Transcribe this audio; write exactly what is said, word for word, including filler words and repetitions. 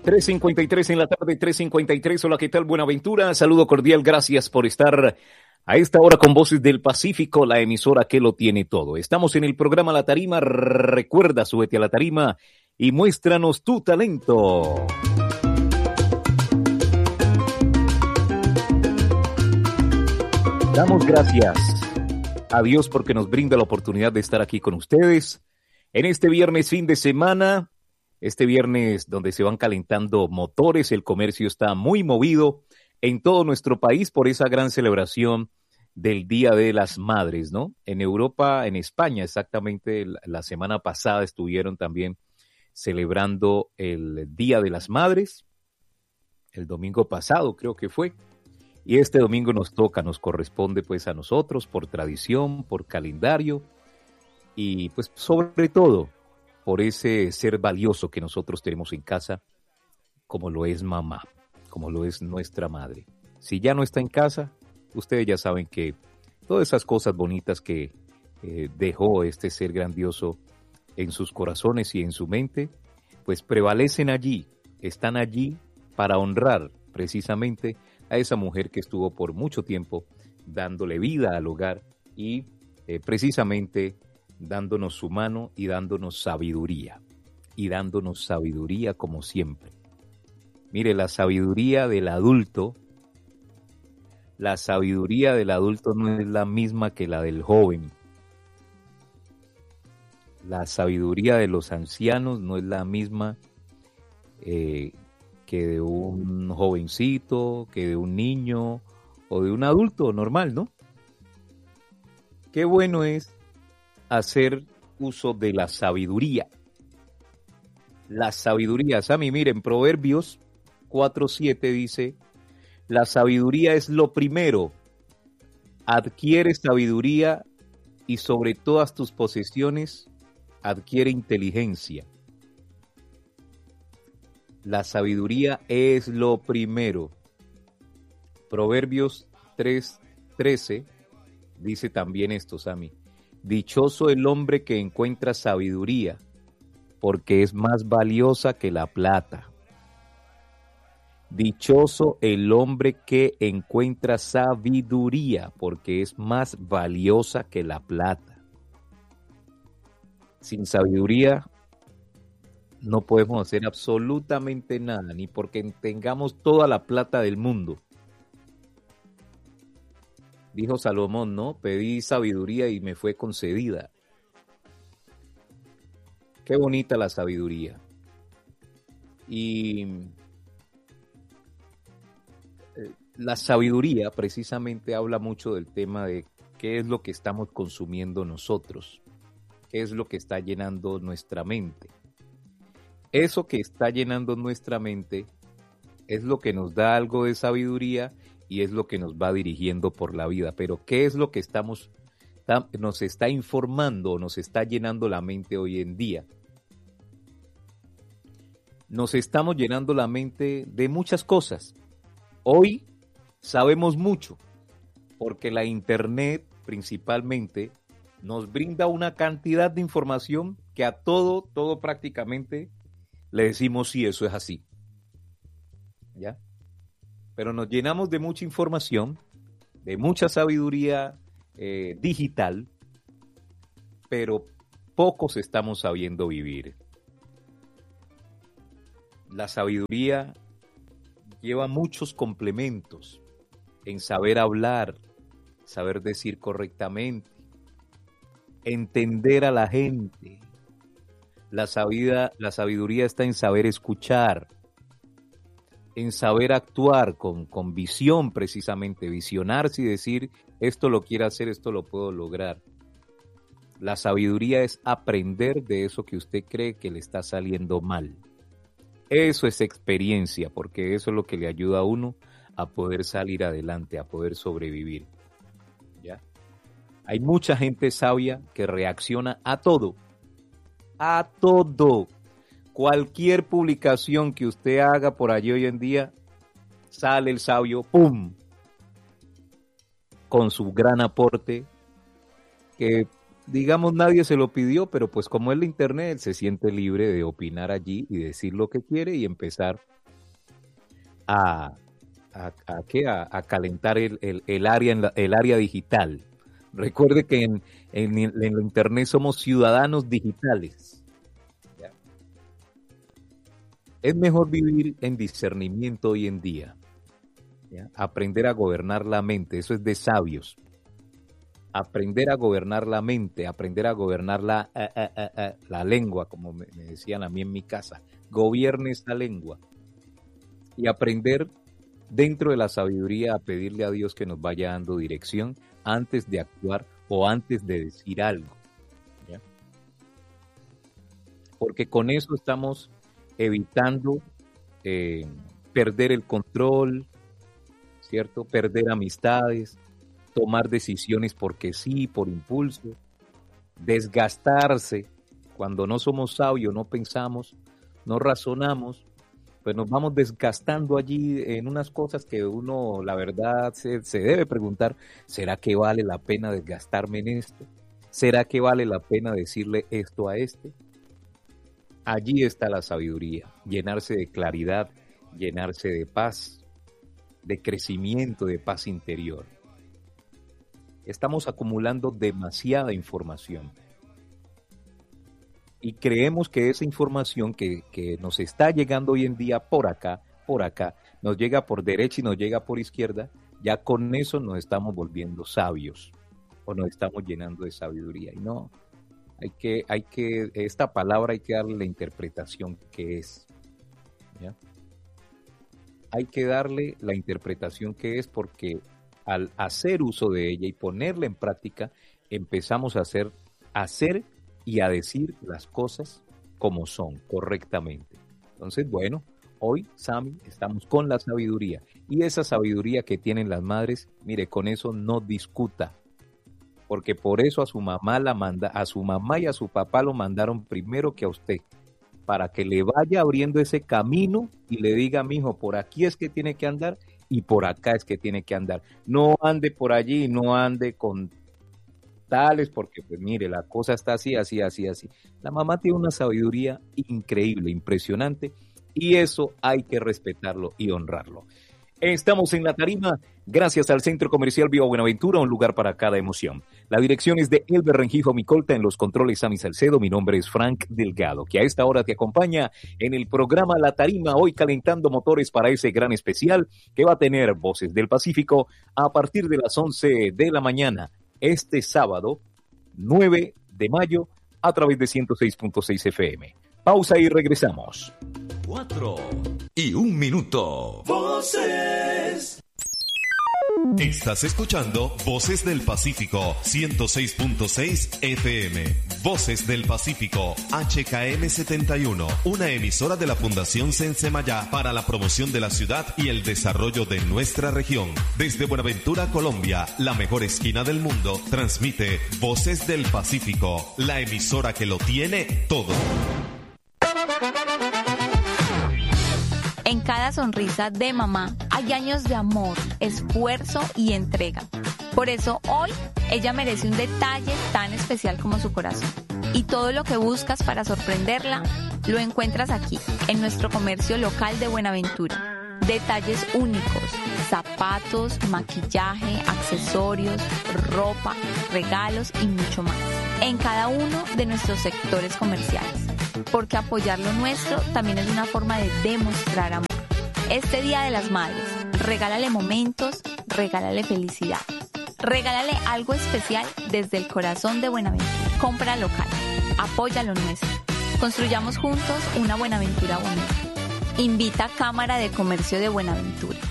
tres cincuenta y tres en la tarde, tres cincuenta y tres. Hola, ¿qué tal? Buenaventura. Saludo cordial. Gracias por estar a esta hora con Voces del Pacífico, la emisora que lo tiene todo. Estamos en el programa La Tarima. Recuerda, súbete a la tarima y muéstranos tu talento. Damos gracias a Dios porque nos brinda la oportunidad de estar aquí con ustedes en este viernes fin de semana. Este viernes donde se van calentando motores, el comercio está muy movido en todo nuestro país por esa gran celebración del Día de las Madres, ¿no? En Europa, en España, exactamente la semana pasada estuvieron también celebrando el Día de las Madres, el domingo pasado creo que fue, y este domingo nos toca, nos corresponde pues a nosotros por tradición, por calendario y pues sobre todo por ese ser valioso que nosotros tenemos en casa, como lo es mamá, como lo es nuestra madre. Si ya no está en casa, ustedes ya saben que todas esas cosas bonitas que eh, dejó este ser grandioso en sus corazones y en su mente, pues prevalecen allí, están allí para honrar precisamente a esa mujer que estuvo por mucho tiempo dándole vida al hogar y eh, precisamente dándonos su mano y dándonos sabiduría, y dándonos sabiduría como siempre. Mire, la sabiduría del adulto, la sabiduría del adulto no es la misma que la del joven. La sabiduría de los ancianos no es la misma eh, que de un jovencito, que de un niño o de un adulto normal, ¿no? Qué bueno es hacer uso de la sabiduría. La sabiduría, Sammy, miren, Proverbios cuatro siete dice, la sabiduría es lo primero, adquiere sabiduría y sobre todas tus posesiones adquiere inteligencia. La sabiduría es lo primero. Proverbios tres trece dice también esto, Sammy. Dichoso el hombre que encuentra sabiduría, porque es más valiosa que la plata. Dichoso el hombre que encuentra sabiduría, porque es más valiosa que la plata. Sin sabiduría no podemos hacer absolutamente nada, ni porque tengamos toda la plata del mundo. Dijo Salomón, ¿no? Pedí sabiduría y me fue concedida. Qué bonita la sabiduría. Y la sabiduría precisamente habla mucho del tema de qué es lo que estamos consumiendo nosotros, qué es lo que está llenando nuestra mente. Eso que está llenando nuestra mente es lo que nos da algo de sabiduría y es lo que nos va dirigiendo por la vida. Pero ¿qué es lo que estamos, nos está informando, nos está llenando la mente hoy en día? Nos estamos llenando la mente de muchas cosas. Hoy sabemos mucho, porque la internet principalmente nos brinda una cantidad de información que a todo, todo prácticamente le decimos sí, eso es así. ¿Ya? Pero nos llenamos de mucha información, de mucha sabiduría eh, digital, pero pocos estamos sabiendo vivir. La sabiduría lleva muchos complementos en saber hablar, saber decir correctamente, entender a la gente. La sabiduría, la sabiduría está en saber escuchar, en saber actuar con, con visión precisamente, visionarse y decir, esto lo quiero hacer, esto lo puedo lograr. La sabiduría es aprender de eso que usted cree que le está saliendo mal. Eso es experiencia, porque eso es lo que le ayuda a uno a poder salir adelante, a poder sobrevivir. ¿Ya? Hay mucha gente sabia que reacciona a todo, a todo. Cualquier publicación que usted haga por allí hoy en día, sale el sabio, ¡pum!, con su gran aporte, que digamos nadie se lo pidió, pero pues como es la internet, él se siente libre de opinar allí y decir lo que quiere y empezar a, a, a, ¿qué? a, a calentar el, el, el, área en la, el área digital. Recuerde que en, en, en la internet somos ciudadanos digitales. ¿Ya? Es mejor vivir en discernimiento hoy en día. ¿Ya? Aprender a gobernar la mente, eso es de sabios. Aprender a gobernar la mente, aprender a gobernar la, eh, eh, eh, la lengua, como me, me decían a mí en mi casa. Gobierne esta lengua. Y aprender dentro de la sabiduría a pedirle a Dios que nos vaya dando dirección antes de actuar o antes de decir algo. ¿Ya? Porque con eso estamos evitando eh, perder el control, ¿cierto? Perder amistades, tomar decisiones porque sí, por impulso, desgastarse. Cuando no somos sabios, no pensamos, no razonamos, pues nos vamos desgastando allí en unas cosas que uno, la verdad, se, se debe preguntar, ¿será que vale la pena desgastarme en esto? ¿Será que vale la pena decirle esto a este? Allí está la sabiduría, llenarse de claridad, llenarse de paz, de crecimiento, de paz interior. Estamos acumulando demasiada información y creemos que esa información que, que nos está llegando hoy en día por acá, por acá, nos llega por derecha y nos llega por izquierda, ya con eso nos estamos volviendo sabios o nos estamos llenando de sabiduría. Y no, hay que, hay que, esta palabra hay que darle la interpretación que es. ¿Ya? Hay que darle la interpretación que es porque al hacer uso de ella y ponerla en práctica, empezamos a hacer, a hacer y a decir las cosas como son, correctamente. Entonces, bueno, hoy, Sammy, estamos con la sabiduría. Y esa sabiduría que tienen las madres, mire, con eso no discuta. Porque por eso a su mamá la manda, a su mamá y a su papá lo mandaron primero que a usted, para que le vaya abriendo ese camino y le diga, mijo, por aquí es que tiene que andar y por acá es que tiene que andar. No ande por allí, no ande con tales, porque pues mire, la cosa está así, así, así, así. La mamá tiene una sabiduría increíble, impresionante, y eso hay que respetarlo y honrarlo. Estamos en la tarima, gracias al Centro Comercial Viva Buenaventura, un lugar para cada emoción. La dirección es de Elber Rengifo Micolta, en los controles Sammy Salcedo. Mi nombre es Frank Delgado, que a esta hora te acompaña en el programa La Tarima, hoy calentando motores para ese gran especial que va a tener Voces del Pacífico a partir de las once de la mañana, este sábado, nueve de mayo, a través de ciento seis punto seis F M. Pausa y regresamos. Cuatro y un minuto. Voces. Estás escuchando Voces del Pacífico, ciento seis punto seis F M. Voces del Pacífico, H K M setenta y uno, una emisora de la Fundación Sensemayá para la promoción de la ciudad y el desarrollo de nuestra región. Desde Buenaventura, Colombia, la mejor esquina del mundo, transmite Voces del Pacífico, la emisora que lo tiene todo. En cada sonrisa de mamá hay años de amor, esfuerzo y entrega. Por eso hoy ella merece un detalle tan especial como su corazón. Y todo lo que buscas para sorprenderla lo encuentras aquí, en nuestro comercio local de Buenaventura. Detalles únicos, zapatos, maquillaje, accesorios, ropa, regalos y mucho más. En cada uno de nuestros sectores comerciales. Porque apoyar lo nuestro también es una forma de demostrar amor. Este Día de las Madres, regálale momentos, regálale felicidad. Regálale algo especial desde el corazón de Buenaventura. Compra local, apoya lo nuestro. Construyamos juntos una Buenaventura bonita. Invita a Cámara de Comercio de Buenaventura.